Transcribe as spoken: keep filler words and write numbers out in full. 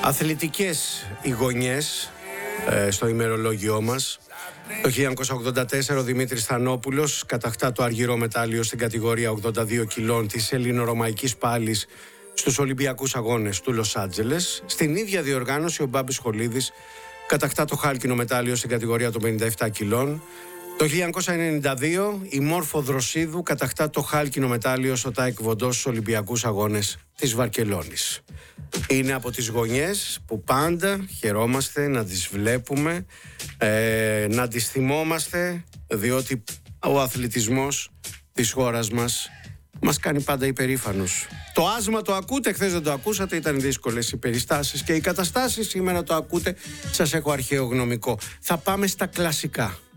Αθλητικές οι γωνιές ε, στο ημερολόγιό μας. Το χίλια εννιακόσια ογδόντα τέσσερα ο Δημήτρης Θανόπουλος κατακτά το αργυρό μετάλλιο στην κατηγορία ογδόντα δύο κιλών της ελληνορωμαϊκής πάλης στους Ολυμπιακούς Αγώνες του Λος Άντζελες. Στην ίδια διοργάνωση ο Μπάμπης Χολίδης κατακτά το χάλκινο μετάλλιο στην κατηγορία των πενήντα επτά κιλών. Το χίλια εννιακόσια ενενήντα δύο η Μόρφο Δροσίδου κατακτά το χάλκινο μετάλλιο στο Τάικ Βοντό στους Ολυμπιακούς Αγώνες της Βαρκελόνης. Είναι από τις γωνιές που πάντα χαιρόμαστε να τις βλέπουμε, ε, να τις θυμόμαστε, διότι ο αθλητισμός της χώρας μας μας κάνει πάντα υπερήφανους. Το άσμα το ακούτε, χθες δεν το ακούσατε, ήταν δύσκολες οι περιστάσεις και οι καταστάσεις, σήμερα το ακούτε, σας έχω αρχαίο γνωμικό. Θα πάμε στα κλασικά.